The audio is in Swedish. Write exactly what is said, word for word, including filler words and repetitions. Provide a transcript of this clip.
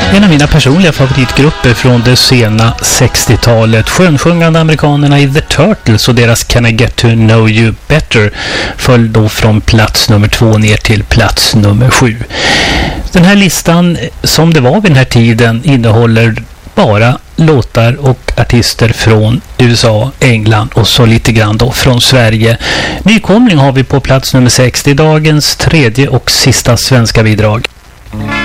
En av mina personliga favoritgrupper från det sena sextiotalet, skönsjungande amerikanerna i The Turtles och deras Can I Get To Know You Better, föll då från plats nummer två ner till plats nummer sju. Den här listan, som det var vid den här tiden, innehåller bara låtar och artister från U S A, England och så lite grann då från Sverige. Nykomling har vi på plats nummer sex, dagens tredje och sista svenska bidrag.